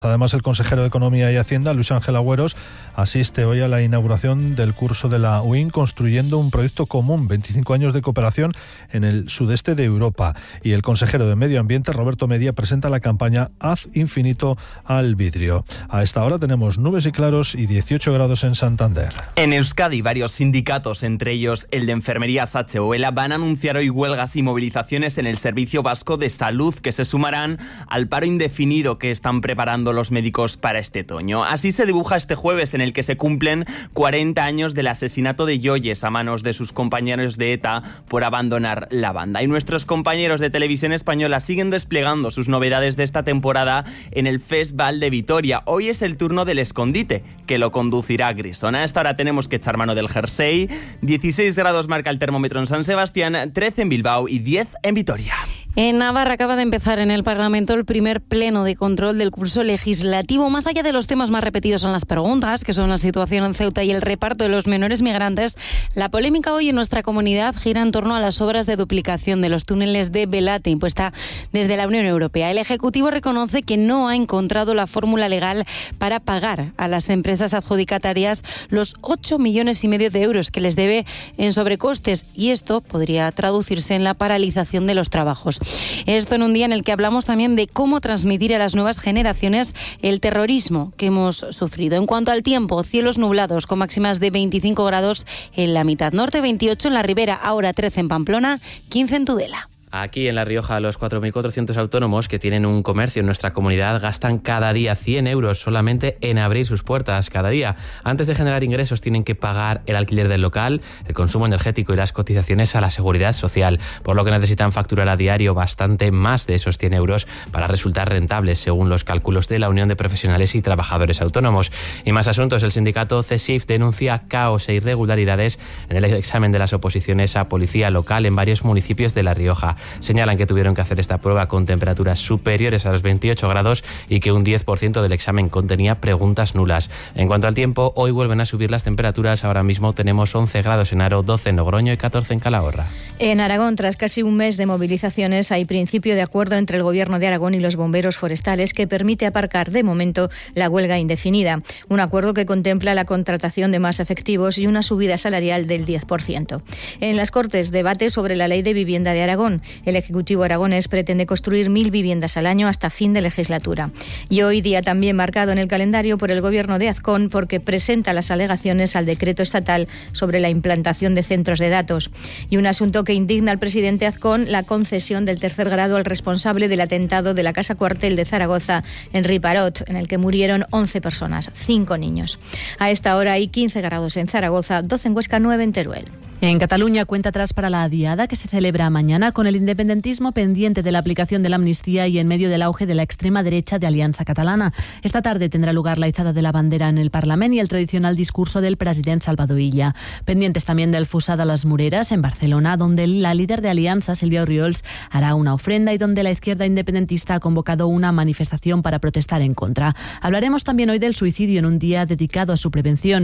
Además, el consejero de Economía y Hacienda, Luis Ángel Agüeros, asiste hoy a la inauguración del curso de la UIN Construyendo un proyecto común, 25 años de cooperación en el sudeste de Europa. Y el consejero de Medio Ambiente, Roberto Medía, presenta la campaña Haz infinito al vidrio. A esta hora tenemos nubes y claros y 18 grados en Santander. En Euskadi, varios sindicatos, entre ellos el de Enfermería Satse Oela, van a anunciar hoy huelgas y movilizaciones en el Servicio Vasco de Salud, que se sumarán al paro indefinido que están preparando los médicos para este otoño. Así se dibuja este jueves, en el que se cumplen 40 años del asesinato de Yoyes a manos de sus compañeros de ETA por abandonar la banda. Y nuestros compañeros de Televisión Española siguen desplegando sus novedades de esta temporada en el Festival de Vitoria. Hoy es el turno del escondite, que lo conducirá Grison. A esta hora tenemos que echar mano del jersey. 16 grados marca el termómetro en San Sebastián, 13 en Bilbao y 10 en Vitoria. En Navarra acaba de empezar en el Parlamento el primer pleno de control del curso legislativo. Más allá de los temas más repetidos en las preguntas, que son la situación en Ceuta y el reparto de los menores migrantes, la polémica hoy en nuestra comunidad gira en torno a las obras de duplicación de los túneles de Belate impuesta desde la Unión Europea. El Ejecutivo reconoce que no ha encontrado la fórmula legal para pagar a las empresas adjudicatarias los 8,5 millones de euros que les debe en sobrecostes, y esto podría traducirse en la paralización de los trabajos. Esto en un día en el que hablamos también de cómo transmitir a las nuevas generaciones el terrorismo que hemos sufrido. En cuanto al tiempo, cielos nublados con máximas de 25 grados en la mitad norte, 28 en la Ribera, ahora 13 en Pamplona, 15 en Tudela. Aquí en La Rioja, los 4.400 autónomos que tienen un comercio en nuestra comunidad gastan cada día 100 euros solamente en abrir sus puertas cada día. Antes de generar ingresos tienen que pagar el alquiler del local, el consumo energético y las cotizaciones a la seguridad social, por lo que necesitan facturar a diario bastante más de esos 100 euros para resultar rentables, según los cálculos de la Unión de Profesionales y Trabajadores Autónomos. Y más asuntos, el sindicato CESIF denuncia caos e irregularidades en el examen de las oposiciones a policía local en varios municipios de La Rioja. Señalan que tuvieron que hacer esta prueba con temperaturas superiores a los 28 grados y que un 10% del examen contenía preguntas nulas. En cuanto al tiempo, hoy vuelven a subir las temperaturas. Ahora mismo tenemos 11 grados en Haro, 12 en Logroño y 14 en Calahorra. En Aragón, tras casi un mes de movilizaciones, hay principio de acuerdo entre el Gobierno de Aragón y los bomberos forestales que permite aparcar de momento la huelga indefinida. Un acuerdo que contempla la contratación de más efectivos y una subida salarial del 10%. En las Cortes, debate sobre la Ley de Vivienda de Aragón. El Ejecutivo aragonés pretende construir 1.000 viviendas al año hasta fin de legislatura. Y hoy día también marcado en el calendario por el Gobierno de Azcón, porque presenta las alegaciones al decreto estatal sobre la implantación de centros de datos. Y un asunto que indigna al presidente Azcón, la concesión del tercer grado al responsable del atentado de la Casa Cuartel de Zaragoza, Henri Parot, en el que murieron 11 personas, 5 niños. A esta hora hay 15 grados en Zaragoza, 12 en Huesca, 9 en Teruel. En Cataluña, cuenta atrás para la Diada, que se celebra mañana, con el independentismo pendiente de la aplicación de la amnistía y en medio del auge de la extrema derecha de Alianza Catalana. Esta tarde tendrá lugar la izada de la bandera en el Parlament y el tradicional discurso del presidente Salvador Illa. Pendientes también del Fusada a las Mureras, en Barcelona, donde la líder de Alianza, Sílvia Orriols, hará una ofrenda y donde la izquierda independentista ha convocado una manifestación para protestar en contra. Hablaremos también hoy del suicidio en un día dedicado a su prevención.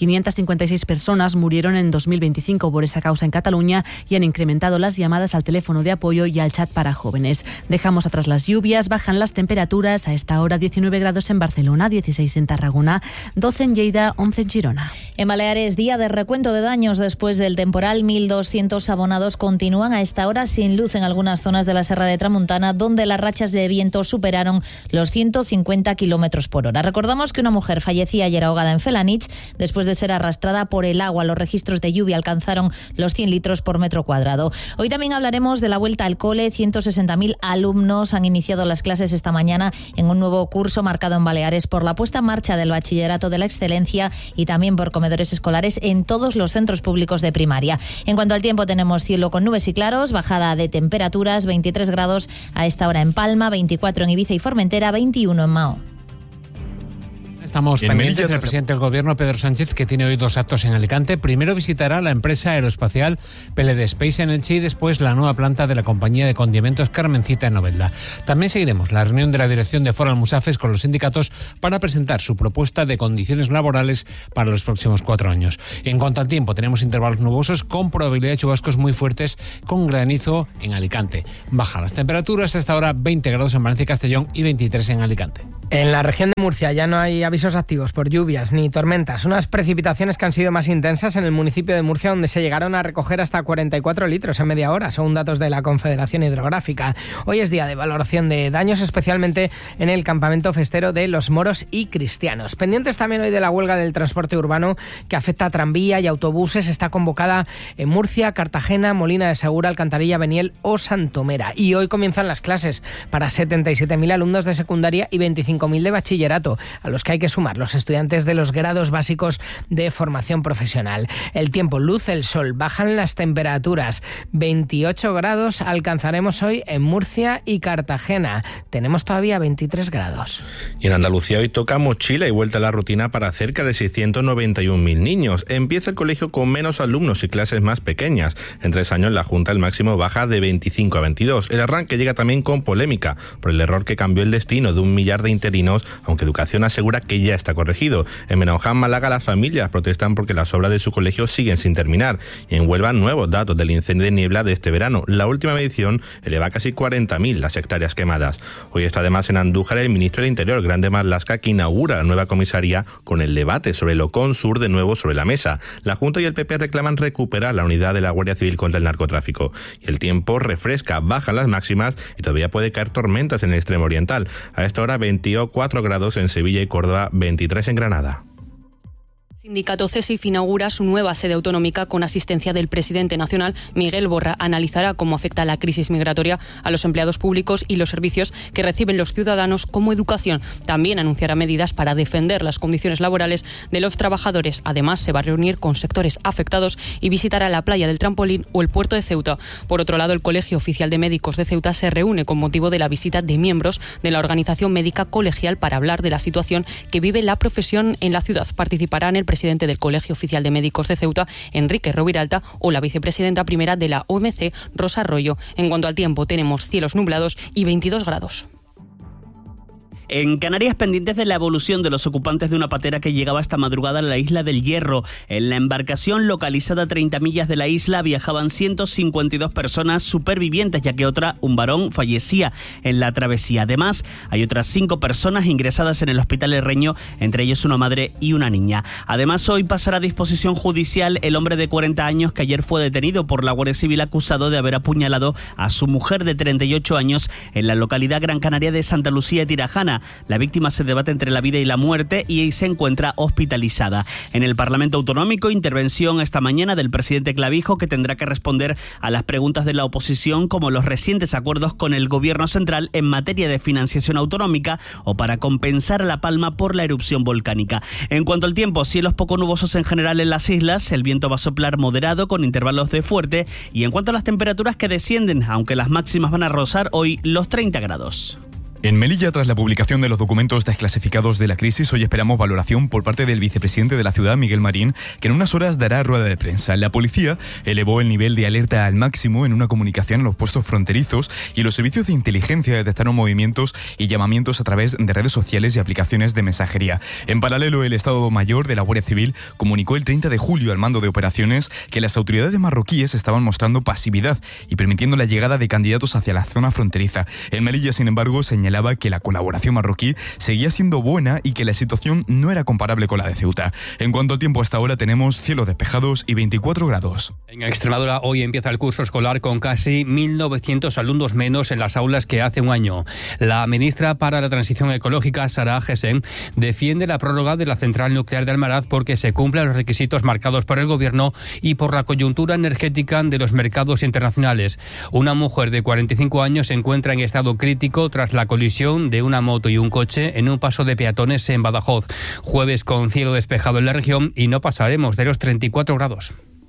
556 personas murieron en 2025 por esa causa en Cataluña y han incrementado las llamadas al teléfono de apoyo y al chat para jóvenes. Dejamos atrás las lluvias, bajan las temperaturas, a esta hora 19 grados en Barcelona, 16 en Tarragona, 12 en Lleida, 11 en Girona. En Baleares, día de recuento de daños después del temporal. 1.200 abonados continúan a esta hora sin luz en algunas zonas de la Serra de Tramuntana, donde las rachas de viento superaron los 150 kilómetros por hora. Recordamos que una mujer fallecía ayer ahogada en Felanich después de ser arrastrada por el agua. Los registros de lluvia alcanzaron los 100 litros por metro cuadrado. Hoy también hablaremos de la vuelta al cole. 160.000 alumnos han iniciado las clases esta mañana en un nuevo curso marcado en Baleares por la puesta en marcha del Bachillerato de la Excelencia y también por comedores escolares en todos los centros públicos de primaria. En cuanto al tiempo, tenemos cielo con nubes y claros, bajada de temperaturas, 23 grados a esta hora en Palma, 24 en Ibiza y Formentera, 21 en Mao. Estamos pendientes del presidente del Gobierno, Pedro Sánchez, que tiene hoy 2 actos en Alicante. Primero visitará la empresa aeroespacial PLD Space Energy y después la nueva planta de la compañía de condimentos Carmencita en Novelda. También seguiremos la reunión de la dirección de Foro Almusafes con los sindicatos para presentar su propuesta de condiciones laborales para los próximos 4 años. En cuanto al tiempo, tenemos intervalos nubosos con probabilidad de chubascos muy fuertes con granizo en Alicante. Bajan las temperaturas, hasta ahora 20 grados en Valencia y Castellón y 23 en Alicante. En la región de Murcia ya no hay avisos activos por lluvias ni tormentas. Unas precipitaciones que han sido más intensas en el municipio de Murcia, donde se llegaron a recoger hasta 44 litros en media hora, según datos de la Confederación Hidrográfica. Hoy es día de valoración de daños, especialmente en el campamento festero de Los Moros y Cristianos. Pendientes también hoy de la huelga del transporte urbano que afecta a tranvía y autobuses. Está convocada en Murcia, Cartagena, Molina de Segura, Alcantarilla, Beniel o Santomera. Y hoy comienzan las clases para 77.000 alumnos de secundaria y 25.000 de bachillerato, a los que hay que sumar los estudiantes de los grados básicos de formación profesional. El tiempo, luce el sol, bajan las temperaturas. 28 grados alcanzaremos hoy en Murcia y Cartagena. Tenemos todavía 23 grados. Y en Andalucía hoy toca mochila y vuelta a la rutina para cerca de 691.000 niños. Empieza el colegio con menos alumnos y clases más pequeñas. En 3 años la Junta el máximo baja de 25 a 22. El arranque llega también con polémica por el error que cambió el destino de 1 millar de interinos, aunque Educación asegura que ya está corregido. En Benoján, Málaga, las familias protestan porque las obras de su colegio siguen sin terminar. Y en Huelva, nuevos datos del incendio de niebla de este verano. La última medición eleva casi 40.000 las hectáreas quemadas. Hoy está además en Andújar el ministro del Interior, Grande Marlaska, que inaugura la nueva comisaría con el debate sobre el Ocon Sur de nuevo sobre la mesa. La Junta y el PP reclaman recuperar la unidad de la Guardia Civil contra el narcotráfico. Y el tiempo refresca, bajan las máximas y todavía puede caer tormentas en el extremo oriental. A esta hora 24 grados en Sevilla y Córdoba, 23 en Granada. El sindicato CESIF inaugura su nueva sede autonómica con asistencia del presidente nacional. Miguel Borra analizará cómo afecta la crisis migratoria a los empleados públicos y los servicios que reciben los ciudadanos como educación. También anunciará medidas para defender las condiciones laborales de los trabajadores. Además, se va a reunir con sectores afectados y visitará la playa del Trampolín o el puerto de Ceuta. Por otro lado, el Colegio Oficial de Médicos de Ceuta se reúne con motivo de la visita de miembros de la Organización Médica Colegial para hablar de la situación que vive la profesión en la ciudad. Participarán el presidente del Colegio Oficial de Médicos de Ceuta, Enrique Roviralta, o la vicepresidenta primera de la OMC, Rosa Arroyo. En cuanto al tiempo, tenemos cielos nublados y 22 grados. En Canarias, pendientes de la evolución de los ocupantes de una patera que llegaba esta madrugada a la isla del Hierro. En la embarcación, localizada a 30 millas de la isla, viajaban 152 personas supervivientes, ya que un varón, fallecía en la travesía. Además, hay otras 5 personas ingresadas en el hospital herreño, entre ellos una madre y una niña. Además, hoy pasará a disposición judicial el hombre de 40 años que ayer fue detenido por la Guardia Civil acusado de haber apuñalado a su mujer de 38 años en la localidad gran canaria de Santa Lucía de Tirajana. La víctima se debate entre la vida y la muerte y se encuentra hospitalizada. En el Parlamento Autonómico, intervención esta mañana del presidente Clavijo, que tendrá que responder a las preguntas de la oposición, como los recientes acuerdos con el Gobierno central en materia de financiación autonómica o para compensar a La Palma por la erupción volcánica. En cuanto al tiempo, cielos poco nubosos en general en las islas, el viento va a soplar moderado con intervalos de fuerte, y en cuanto a las temperaturas, que descienden, aunque las máximas van a rozar hoy los 30 grados. En Melilla, tras la publicación de los documentos desclasificados de la crisis, hoy esperamos valoración por parte del vicepresidente de la ciudad, Miguel Marín, que en unas horas dará rueda de prensa. La policía elevó el nivel de alerta al máximo en una comunicación a los puestos fronterizos, y los servicios de inteligencia detectaron movimientos y llamamientos a través de redes sociales y aplicaciones de mensajería. En paralelo, el Estado Mayor de la Guardia Civil comunicó el 30 de julio al mando de operaciones que las autoridades marroquíes estaban mostrando pasividad y permitiendo la llegada de candidatos hacia la zona fronteriza. En Melilla, sin embargo, señalaba que la colaboración marroquí seguía siendo buena y que la situación no era comparable con la de Ceuta. En cuanto al tiempo, hasta ahora tenemos cielos despejados y 24 grados. En Extremadura hoy empieza el curso escolar con casi 1.900 alumnos menos en las aulas que hace un año. La ministra para la Transición Ecológica, Sara Gessen, defiende la prórroga de la central nuclear de Almaraz porque se cumplen los requisitos marcados por el Gobierno y por la coyuntura energética de los mercados internacionales. Una mujer de 45 años se encuentra en estado crítico tras la colisión de una moto y un coche en un paso de peatones en Badajoz. Jueves con cielo despejado en la región y no pasaremos de los 34 grados.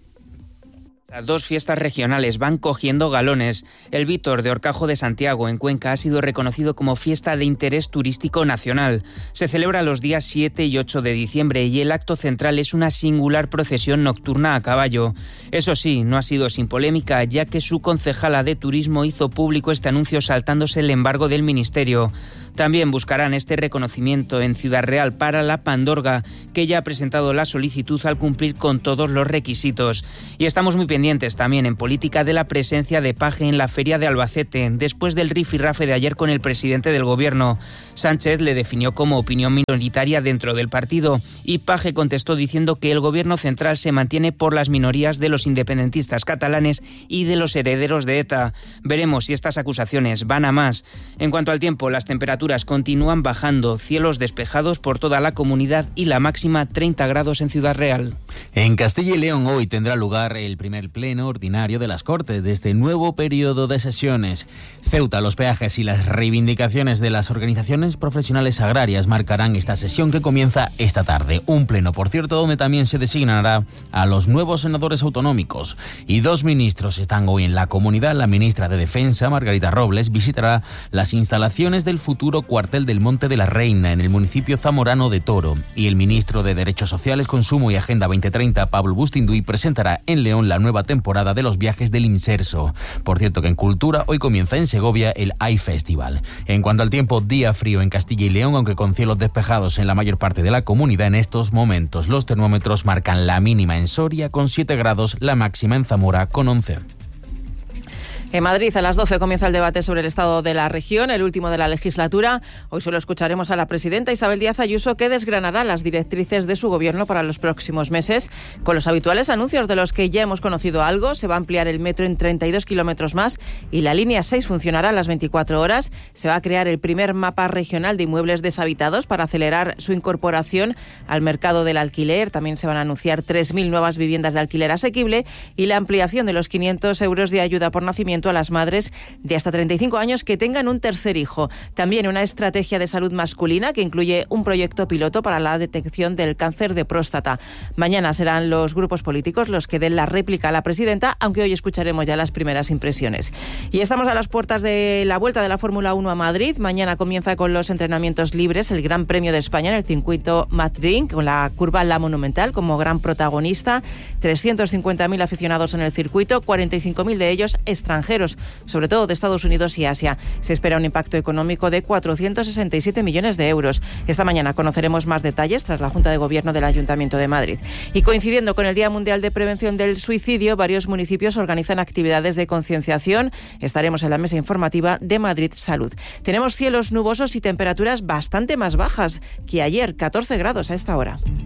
Las 2 fiestas regionales van cogiendo galones. El Vítor de Horcajo de Santiago, en Cuenca, ha sido reconocido como fiesta de interés turístico nacional. Se celebra los días 7 y 8 de diciembre y el acto central es una singular procesión nocturna a caballo. Eso sí, no ha sido sin polémica, ya que su concejala de turismo hizo público este anuncio saltándose el embargo del Ministerio. También buscarán este reconocimiento en Ciudad Real para la Pandorga, que ya ha presentado la solicitud al cumplir con todos los requisitos. Y estamos muy pendientes también en política de la presencia de Paje en la Feria de Albacete, después del rifirrafe de ayer con el presidente del Gobierno. Sánchez le definió como opinión minoritaria dentro del partido y Paje contestó diciendo que el Gobierno central se mantiene por las minorías de los independentistas catalanes y de los herederos de ETA. Veremos si estas acusaciones van a más. En cuanto al tiempo, las temperaturas continúan bajando, cielos despejados por toda la comunidad y la máxima 30 grados en Ciudad Real. En Castilla y León hoy tendrá lugar el primer pleno ordinario de las Cortes de este nuevo periodo de sesiones. Ceuta, los peajes y las reivindicaciones de las organizaciones profesionales agrarias marcarán esta sesión que comienza esta tarde. Un pleno, por cierto, donde también se designará a los nuevos senadores autonómicos. Y 2 ministros están hoy en la comunidad. La ministra de Defensa, Margarita Robles, visitará las instalaciones del futuro cuartel del Monte de la Reina en el municipio zamorano de Toro. Y el ministro de Derechos Sociales, Consumo y Agenda 2030, Pablo Bustinduy, presentará en León la nueva temporada de los viajes del Imserso. Por cierto que en Cultura hoy comienza en Segovia el iFestival. En cuanto al tiempo, día frío en Castilla y León, aunque con cielos despejados en la mayor parte de la comunidad en estos momentos. Los termómetros marcan la mínima en Soria con 7 grados, la máxima en Zamora con 11. En Madrid, a las 12 comienza el debate sobre el estado de la región, el último de la legislatura. Hoy solo escucharemos a la presidenta Isabel Díaz Ayuso, que desgranará las directrices de su gobierno para los próximos meses. Con los habituales anuncios de los que ya hemos conocido algo, se va a ampliar el metro en 32 kilómetros más y la línea 6 funcionará a las 24 horas. Se va a crear el primer mapa regional de inmuebles deshabitados para acelerar su incorporación al mercado del alquiler. También se van a anunciar 3.000 nuevas viviendas de alquiler asequible y la ampliación de los 500 euros de ayuda por nacimiento a las madres de hasta 35 años que tengan un tercer hijo. También una estrategia de salud masculina que incluye un proyecto piloto para la detección del cáncer de próstata. Mañana serán los grupos políticos los que den la réplica a la presidenta, aunque hoy escucharemos ya las primeras impresiones. Y estamos a las puertas de la vuelta de la Fórmula 1 a Madrid. Mañana comienza con los entrenamientos libres el Gran Premio de España en el circuito Madrid, con la curva La Monumental como gran protagonista. 350.000 aficionados en el circuito, 45.000 de ellos extranjeros, sobre todo de Estados Unidos y Asia. Se espera un impacto económico de 467 millones de euros. Esta mañana conoceremos más detalles tras la Junta de Gobierno del Ayuntamiento de Madrid. Y coincidiendo con el Día Mundial de Prevención del Suicidio, varios municipios organizan actividades de concienciación. Estaremos en la mesa informativa de Madrid Salud. Tenemos cielos nubosos y temperaturas bastante más bajas que ayer, 14 grados a esta hora.